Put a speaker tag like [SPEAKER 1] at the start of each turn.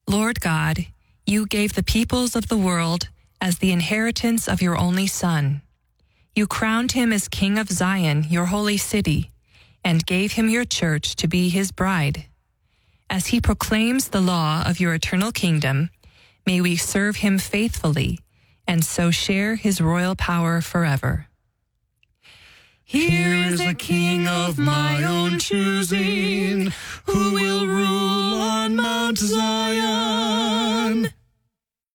[SPEAKER 1] Lord God, you gave the peoples of the world as the inheritance of your only Son. You crowned him as King of Zion, your holy city, and gave him your church to be his bride. As he proclaims the law of your eternal kingdom, may we serve him faithfully and so share his royal power forever.
[SPEAKER 2] Here is a king of my own choosing, who will rule on Mount Zion.